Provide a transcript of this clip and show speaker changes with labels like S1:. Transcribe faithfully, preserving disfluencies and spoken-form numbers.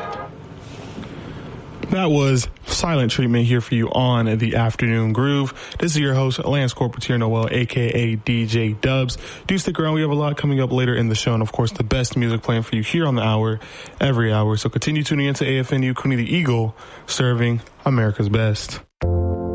S1: That was Silent Treatment here for you on the Afternoon Groove. This is your host, Lance Corporateur Noel, a k a. D J Dubs. Do stick around. We have a lot coming up later in the show, and of course, the best music playing for you here on the hour, every hour. So continue tuning into A F N U, Cooney the Eagle, serving America's best.